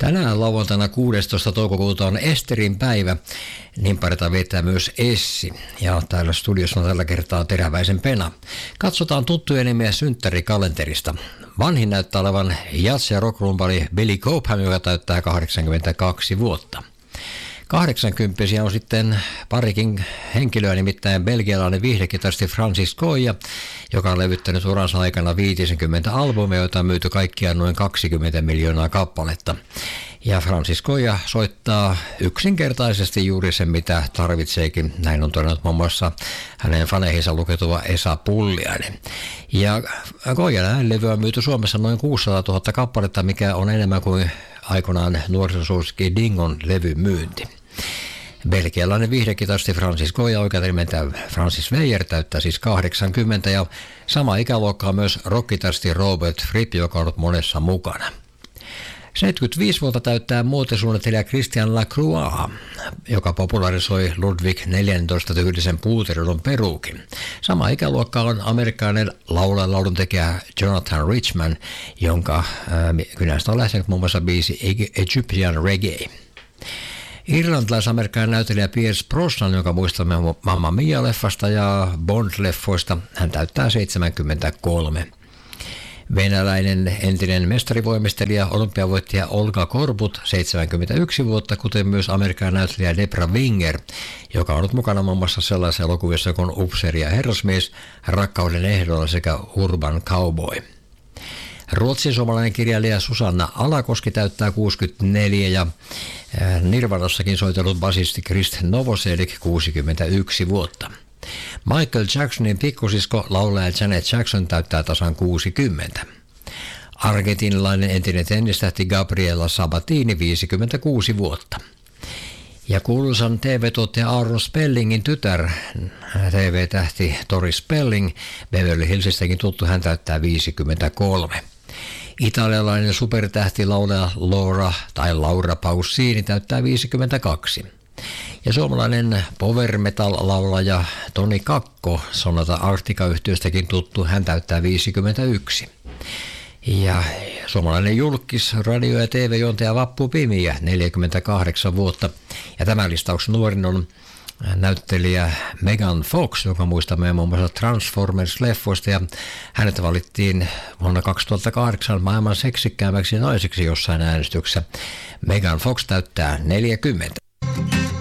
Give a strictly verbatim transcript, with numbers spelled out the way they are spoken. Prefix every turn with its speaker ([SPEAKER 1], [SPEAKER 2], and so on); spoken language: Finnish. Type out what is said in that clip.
[SPEAKER 1] Tänään lauantaina kuudestoista toukokuuta on Esterin päivä. Nimppareita viettää myös Essi. Ja täällä studiossa on tällä kertaa Teräväisen Pena. Katsotaan tuttuja nimiä synttärikalenterista. Vanhin näyttää olevan jazz- ja rockrumpali Billy Cobham, joka täyttää kahdeksankymmentäkaksi vuotta. kahdeksankymppisiä on sitten parikin henkilöä, nimittäin belgialainen viihdekitaristi Francis Goya, joka on levyttänyt uransa aikana viisikymmentä albumia, joita on myyty kaikkiaan noin kaksikymmentä miljoonaa kappaletta. Ja Francis Goya soittaa yksinkertaisesti juuri sen, mitä tarvitseekin. Näin on todennut muun muassa hänen faneihinsa luketuva Esa Pulliainen. Ja Goyan äänilevy on myyty Suomessa noin kuusisataatuhatta kappaletta, mikä on enemmän kuin aikoinaan nuorisosuosikki Dingon levymyynti. Belgialainen viihdekitaristi Francis Goya, oikein nimeltä Francis Weyer, täyttää siis kahdeksankymmentä, ja sama ikäluokka on myös rockitaristi Robert Fripp, joka on ollut monessa mukana. seitsemänkymmentäviisi vuotta täyttää muotisuunnittelija Christian Lacroix, joka popularisoi Ludwig neljätoista tyylisen puuterilon peruukin. Sama ikäluokka on amerikkalainen laulaja lauluntekijä Jonathan Richman, jonka äh, kynästä on lähtenyt muun muassa biisi Egyptian Reggae. Irlantilais-amerikkalainen näyttelijä Pierce Brosnan, jonka muistamme Mamma Mia-leffasta ja Bond-leffoista, hän täyttää seitsemänkymmentäkolme. Venäläinen entinen mestarivoimistelija, olympiavoittaja Olga Korbut, seitsemänkymmentäyksi vuotta, kuten myös amerikkalainen näyttelijä Debra Winger, joka on ollut mukana muun muassa sellaisessa elokuvissa kuin Upseeri ja herrasmies, Rakkauden ehdolla sekä Urban Cowboy. Ruotsin suomalainen kirjailija Susanna Alakoski täyttää kuusikymmentäneljä ja Nirvanassakin soitellut basisti Krist Novoselic kuusikymmentäyksi vuotta. Michael Jacksonin pikkusisko laulaja Janet Jackson täyttää tasan kuusikymmentä. Argentiinilainen entinen tennistähti Gabriela Sabatini viisikymmentäkuusi vuotta. Ja kuuluisan T V-tuottaja Aaron Spellingin tytär, T V-tähti Tori Spelling, Beverly Hillsistäkin tuttu, hän täyttää viisikymmentäkolme. Italialainen supertähti laulaja Laura tai Laura Pausini täyttää viisikymmentäkaksi. Ja suomalainen power metal-laulaja Toni Kakko, Sonata Arctica-yhtiöstäkin tuttu, hän täyttää viisikymmentäyksi. Ja suomalainen julkis, radio- ja T V-juontaja Vappu Pimiä, neljäkymmentäkahdeksan vuotta. Ja tämän listauksen nuorin on näyttelijä Megan Fox, joka muistamme muun muassa Transformers-leffoista, ja hänet valittiin vuonna kaksituhattakahdeksan maailman seksikkäämmäksi naiseksi jossain äänestyksessä. Megan Fox täyttää neljäkymmentä.